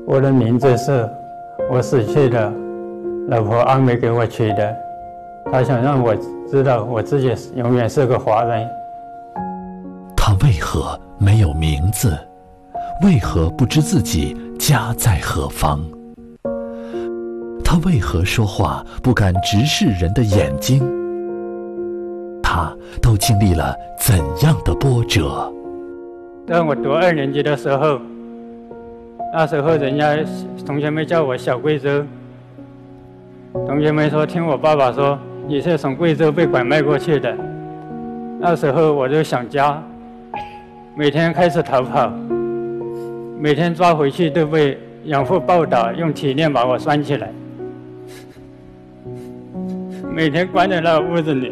我的名字是我死去的老婆阿梅给我取的，她想让我知道我自己永远是个华人。 他为何没有名字？为何不知自己家在何方？他为何说话不敢直视人的眼睛？他都经历了怎样的波折？ 在我读2年级的时候，那时候人家同学们叫我小贵州，同学们说听我爸爸说你是从贵州被拐卖过去的。那时候我就想家，每天开始逃跑，每天抓回去都被养父暴打，用铁链把我拴起来，每天关在那屋子里，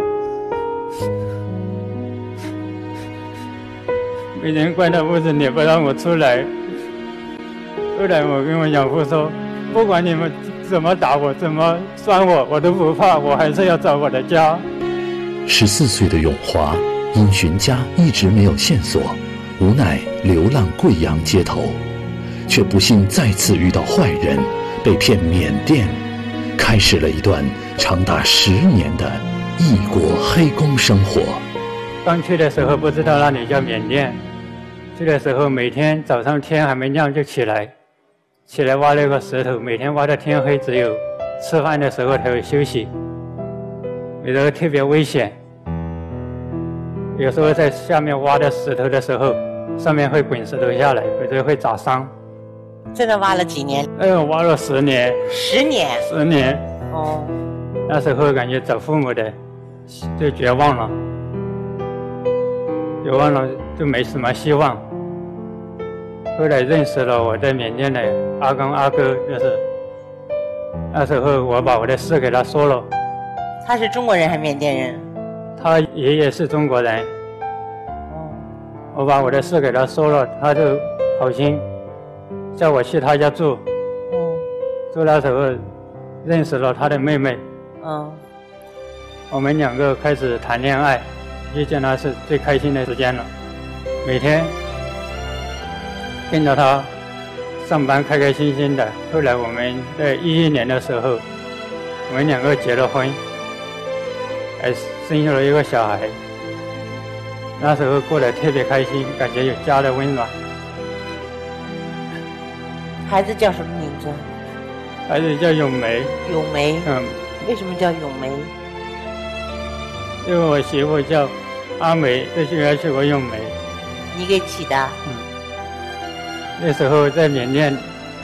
每天关在屋子里不让我出来。后来我跟我养父说，不管你们怎么打我，怎么拴我，我都不怕，我还是要找我的家。 14岁的永华因寻家一直没有线索，无奈流浪贵阳街头，却不幸再次遇到坏人，被骗缅甸，开始了一段长达10年的异国黑工生活。 刚去的时候不知道那里叫缅甸，去的时候每天早上天还没亮就起来挖那个石头，每天挖到天黑，只有吃饭的时候才会休息。有时候特别危险，有时候在下面挖的石头的时候，上面会滚石头下来，有时候会砸伤。 在那挖了几年？ 挖了10年。 10年 ？10年。 哦。 那时候感觉找父母的就绝望了，就没什么希望。后来认识了我在缅甸的阿公阿哥，就是那时候我把我的事给他说了。 他是中国人还是缅甸人？ 他爷爷是中国人。我把我的事给他说了，他就好心叫我去他家住。住那时候认识了他的妹妹。我们2个开始谈恋爱，遇见他是最开心的时间了。每天跟着他上班，开开心心的。后来我们在11年的时候，我们2个结了婚，还生下了一个小孩。那时候过得特别开心，感觉有家的温暖。 孩子叫什么名字？ 孩子叫咏梅。 咏梅。为什么叫咏梅？ 因为我媳妇叫阿梅，就喜欢取我咏梅。 你给起的？ 那时候在缅甸，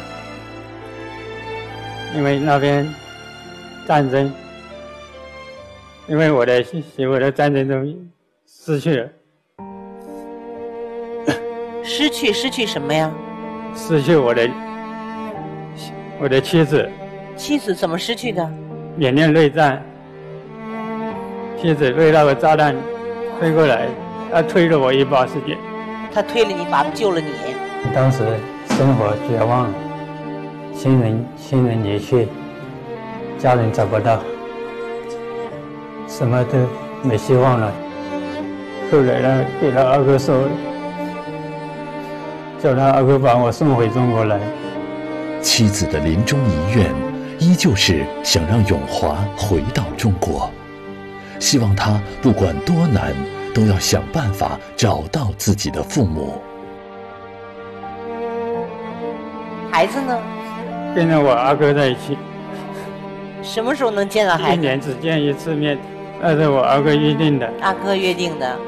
因为那边战争，因为我的媳妇的战争中失去了。 失去什么呀？ 失去我的妻子。 妻子怎么失去的？ 缅甸内战，妻子被那个炸弹推过来，他推了我一把时间。 他推了你一把，救了你。 当时生活绝望，亲人离去，家人找不到，什么都没希望了。后来呢，给他二哥说，叫他二哥把我送回中国来。 妻子的临终遗愿依旧是想让永华回到中国，希望他不管多难都要想办法找到自己的父母。 孩子呢？ 跟着我阿哥在一起。 什么时候能见到孩子？1 年只见1次面，那是我阿哥约定的。 阿哥约定的。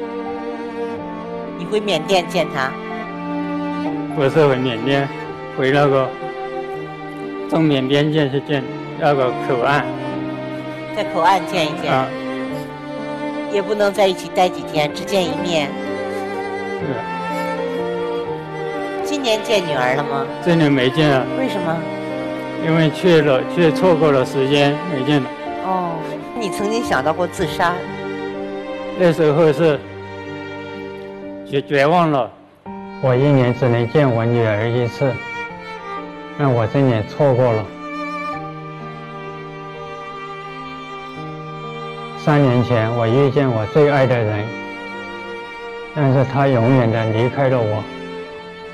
你回缅甸见他？ 不是回缅甸，回那个中缅边界去见那个口岸。 在口岸见一见。也不能在一起待几天，只见一面。 是。 今年见女儿了吗？ 今年没见了。 为什么？ 因为却错过了时间，没见了。 你曾经想到过自杀？ 那时候是绝望了。我1年只能见我女儿1次，那我今年错过了。3年前我遇见我最爱的人，但是他永远的离开了我。